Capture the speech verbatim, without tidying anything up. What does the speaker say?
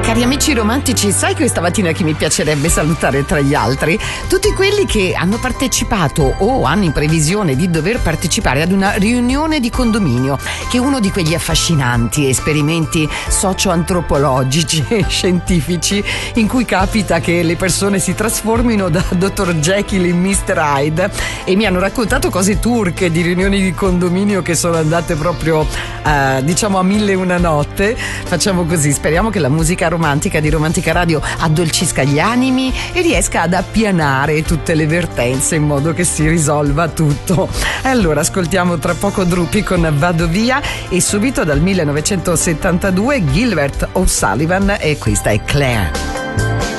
Cari amici romantici, sai questa mattina chi mi piacerebbe salutare tra gli altri? Tutti quelli che hanno partecipato o hanno in previsione di dover partecipare ad una riunione di condominio, che è uno di quegli affascinanti esperimenti socio-antropologici e scientifici in cui capita che le persone si trasformino da dottor Jekyll in mister Hyde, e mi hanno raccontato cose turche di riunioni di condominio che sono andate proprio eh, diciamo a mille e una notte. Facciamo così, speriamo che la musica romantica di Romantica Radio addolcisca gli animi e riesca ad appianare tutte le vertenze in modo che si risolva tutto. E allora ascoltiamo tra poco Drupi con Vado Via, e subito dal millenovecentosettantadue Gilbert O'Sullivan, e questa è Claire.